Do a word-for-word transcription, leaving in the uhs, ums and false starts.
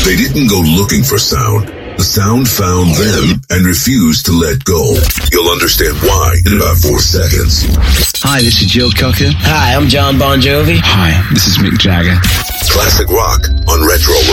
They didn't go looking for sound. The sound found them and refused to let go. You'll understand why in about four seconds. Hi, this is Jill Cocker. Hi, I'm John Bon Jovi. Hi, this is Mick Jagger. Classic rock on Retro